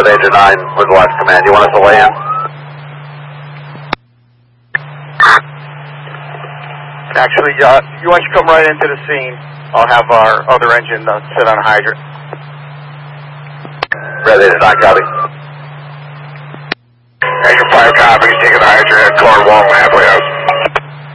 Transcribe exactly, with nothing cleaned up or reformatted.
Red Angel nine, with watch command. You want us to lay in? Actually, uh, you want you to come right into the scene. I'll have our other engine uh, sit on a hydrant. Red Angel nine, copy. Angel five, copy. Taking the hydrant at Cornwall, halfway house.